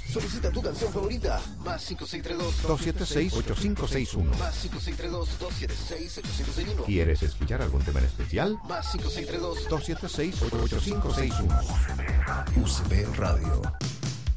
Solicita tu canción favorita. Más 5632-276-8561. Más 5632-276-8561. ¿Quieres escuchar algún tema en especial? Más 5632- 276-8561. UCB Radio.